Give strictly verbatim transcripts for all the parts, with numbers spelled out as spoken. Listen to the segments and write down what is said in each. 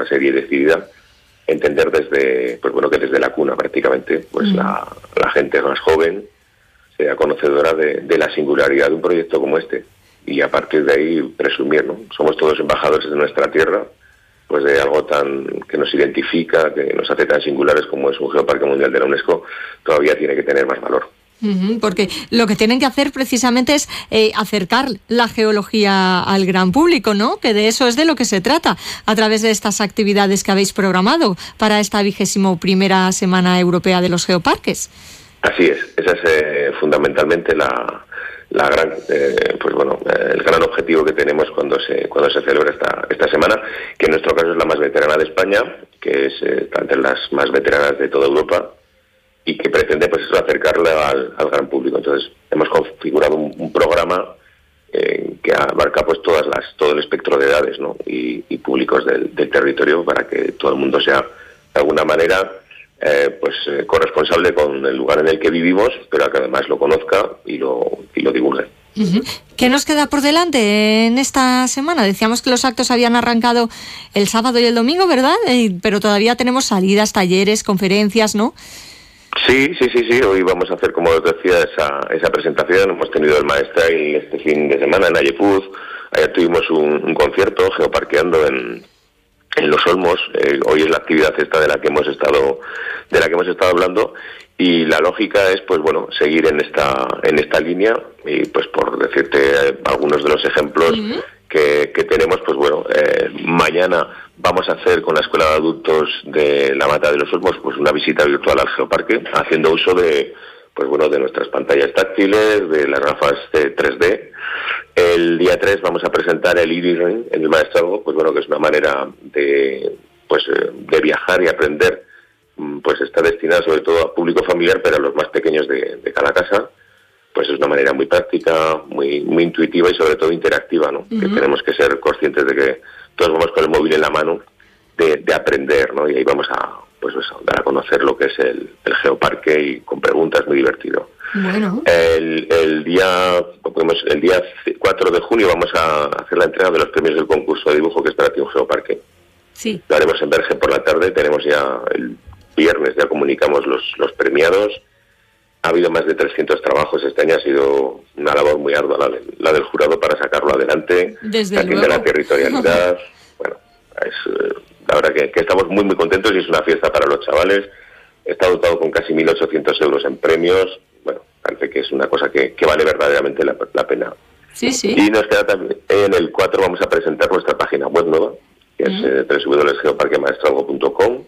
nuestra serie decidida, entender desde, pues bueno, que desde la cuna prácticamente, pues mm. la, la gente más joven sea conocedora de, de la singularidad de un proyecto como este, y a partir de ahí presumir, ¿no? Somos todos embajadores de nuestra tierra, pues de algo tan que nos identifica, que nos hace tan singulares como es un Geoparque Mundial de la UNESCO, todavía tiene que tener más valor. Uh-huh, porque lo que tienen que hacer precisamente es eh, acercar la geología al gran público, ¿no? Que de eso es de lo que se trata, a través de estas actividades que habéis programado para esta vigésimo primera Semana Europea de los Geoparques. Así es, esa es eh, fundamentalmente la, la gran, eh, pues bueno, eh, el gran objetivo que tenemos cuando se cuando se celebra esta esta semana, que en nuestro caso es la más veterana de España, que es eh, entre las más veteranas de toda Europa, y que pretende pues eso, acercarla al, al gran público. Entonces hemos configurado un, un programa eh, que abarca pues todas las todo el espectro de edades, ¿no? y, y públicos del, del territorio, para que todo el mundo sea de alguna manera eh, pues eh, corresponsable con el lugar en el que vivimos, pero que además lo conozca y lo y lo divulgue. Uh-huh. ¿Qué nos queda por delante en esta semana? Decíamos que los actos habían arrancado el sábado y el domingo, ¿verdad? Eh, pero todavía tenemos salidas, talleres, conferencias, ¿no? Sí, sí, sí, sí. Hoy vamos a hacer, como os decía, esa, esa presentación. Hemos tenido el Maestra y este fin de semana en Ayepuz. Ayer tuvimos un, un concierto geoparqueando en, en Los Olmos. Eh, hoy es la actividad esta de la que hemos estado, de la que hemos estado hablando. Y la lógica es, pues bueno, seguir en esta, en esta línea. Y pues por decirte eh, algunos de los ejemplos uh-huh. que, que tenemos, pues bueno, eh, mañana vamos a hacer con la Escuela de Adultos de la Mata de los Olmos pues una visita virtual al geoparque, haciendo uso de pues bueno de nuestras pantallas táctiles, de las gafas de tres D. El día tres vamos a presentar el e-learning en el Maestrazgo, pues bueno, que es una manera de pues de viajar y aprender, pues está destinada sobre todo a público familiar, pero a los más pequeños de, de cada casa. Pues es una manera muy práctica, muy muy intuitiva y sobre todo interactiva, ¿no? Uh-huh. Que tenemos que ser conscientes de que todos vamos con el móvil en la mano, de, de aprender, ¿no? Y ahí vamos a pues eso, dar a conocer lo que es el, el geoparque, y con preguntas, muy divertido. Bueno. El, el día el día cuatro de junio vamos a hacer la entrega de los premios del concurso de dibujo que es para ti un geoparque. Sí. Lo haremos en Berge por la tarde. Tenemos ya el viernes, ya comunicamos los, los premiados. Ha habido más de trescientos trabajos. Este año ha sido una labor muy ardua la, de, la del jurado para sacarlo adelante. Desde también luego. De la territorialidad. Bueno, es eh, la verdad que, que estamos muy muy contentos y es una fiesta para los chavales. Está dotado con casi mil ochocientos euros en premios. Bueno, parece que es una cosa que, que vale verdaderamente la, la pena. Sí, sí. Y nos queda también, en el cuatro vamos a presentar nuestra página web nueva, que mm. es eh, doble u doble u doble u punto geoparque maestrazgo punto com,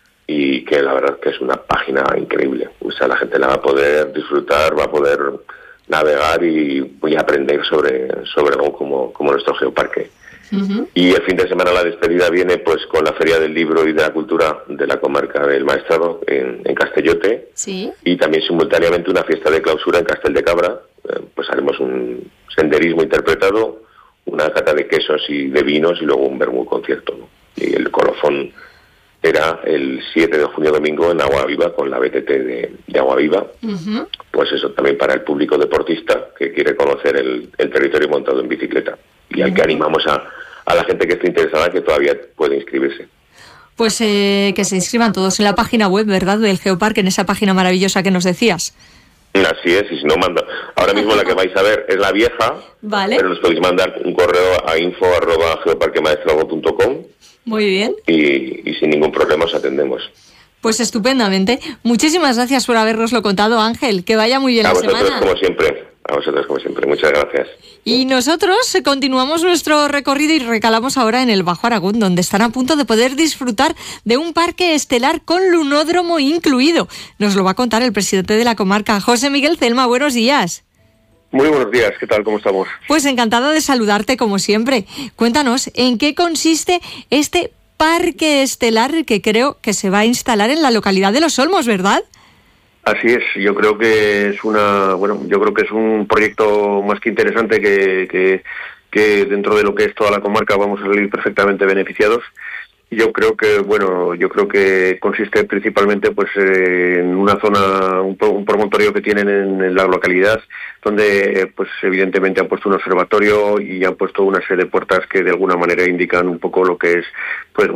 y que la verdad que es una página increíble. O sea, la gente la va a poder disfrutar, va a poder navegar y, y aprender sobre, sobre algo como, como nuestro geoparque. Uh-huh. Y el fin de semana la despedida viene pues con la Feria del Libro y de la Cultura de la comarca del Maestrazgo en, en Castellote. Sí. Y también simultáneamente una fiesta de clausura en Castel de Cabra. Eh, pues haremos un senderismo interpretado, una cata de quesos y de vinos y luego un vermú concierto, ¿no? Y el colofón era el siete de junio domingo en Agua Viva con la B T T de, de Agua Viva. Uh-huh. Pues eso también para el público deportista que quiere conocer el, el territorio montado en bicicleta. Y al que animamos a, a la gente que esté interesada que todavía puede inscribirse. Pues eh, que se inscriban todos en la página web, ¿verdad?, del Geoparque, en esa página maravillosa que nos decías. Así es, y si no manda, ahora mismo la que vais a ver es la vieja, vale. Pero nos podéis mandar un correo a info arroba geoparque maestrazgo punto com. Muy bien. Y, y sin ningún problema os atendemos. Pues estupendamente. Muchísimas gracias por habernoslo contado, Ángel. Que vaya muy bien a la vosotros, semana. como siempre. A vosotros, como siempre. Muchas gracias. Y nosotros continuamos nuestro recorrido y recalamos ahora en el Bajo Aragón, donde están a punto de poder disfrutar de un parque estelar con lunódromo incluido. Nos lo va a contar el presidente de la comarca, José Miguel Celma. Buenos días. Muy buenos días, ¿qué tal? ¿Cómo estamos? Pues encantada de saludarte como siempre. Cuéntanos, ¿en qué consiste este parque estelar que creo que se va a instalar en la localidad de Los Olmos, ¿verdad? Así es, yo creo que es una, bueno, yo creo que es un proyecto más que interesante que, que, que dentro de lo que es toda la comarca vamos a salir perfectamente beneficiados. Yo creo que, bueno, yo creo que consiste principalmente pues en una zona, un, un promontorio que tienen en, en la localidad, donde pues evidentemente han puesto un observatorio y han puesto una serie de puertas que de alguna manera indican un poco lo que es, pues